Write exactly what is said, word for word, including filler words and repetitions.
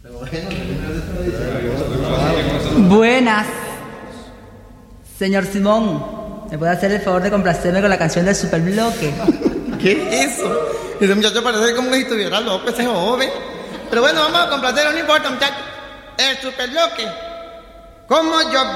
Buenas. Señor Simón, ¿me puede hacer el favor de complacerme con la canción del Superbloque? ¿Qué es eso? Ese muchacho parece como si estuviera loco, ese joven. Pero bueno, vamos a complacerlo, no importa, muchacho. El Superbloque. Como yo